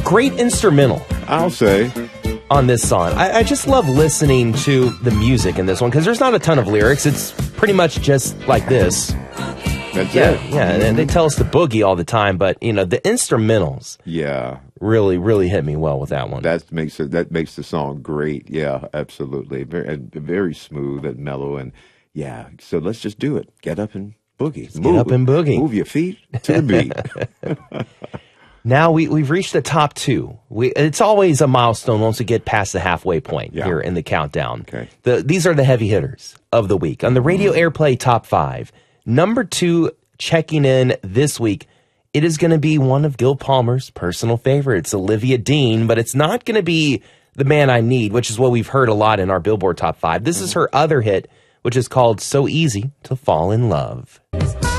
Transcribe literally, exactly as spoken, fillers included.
great instrumental. I'll say. On this song. I, I just love listening to the music in this one because there's not a ton of lyrics. It's pretty much just like this. That's yeah, it. Yeah, and they tell us to boogie all the time, but, you know, the instrumentals yeah, really, really hit me well with that one. That makes it, that makes the song great. Yeah, absolutely. Very, and very smooth and mellow. And, yeah, so let's just do it. Get up and boogie. Move, get up and boogie. Move your feet to the beat. Now we, we've reached the top two. We, it's always a milestone once we get past the halfway point yeah. here in the countdown. Okay. The, these are the heavy hitters of the week. On the Radio Airplay Top five, number two checking in this week, it is going to be one of Gil Palmer's personal favorites, Olivia Dean, but it's not going to be The Man I Need, which is what we've heard a lot in our Billboard Top five. This mm-hmm. is her other hit, which is called So Easy to Fall in Love.